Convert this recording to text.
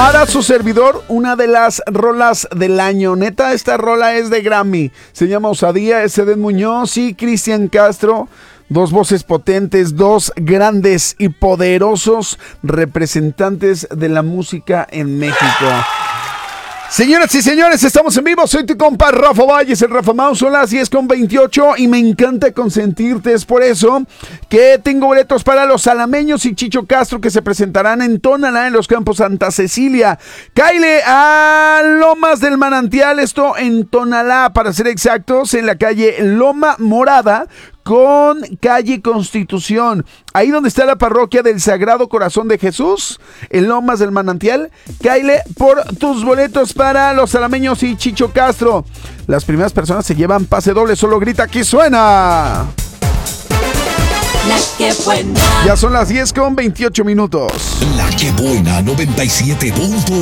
Para su servidor, una de las rolas del año. Neta, esta rola es de Grammy. Se llama Osadía, es Edén Muñoz y Cristian Castro. Dos voces potentes, dos grandes y poderosos representantes de la música en México. Señoras y señores, estamos en vivo. Soy tu compa Rafa Valles, el Rafa Mau. Son las 10:28 y me encanta consentirte. Es por eso que tengo boletos para los Alameños y Chicho Castro, que se presentarán en Tonalá, en los Campos Santa Cecilia. Cáele a Lomas del Manantial, esto en Tonalá, para ser exactos, en la calle Loma Morada con calle Constitución, ahí donde está la parroquia del Sagrado Corazón de Jesús, en Lomas del Manantial. Cáele por tus boletos para los Alameños y Chicho Castro. Las primeras personas se llevan pase doble, solo grita aquí suena. La que buena. Ya son las 10:28. La que buena 97.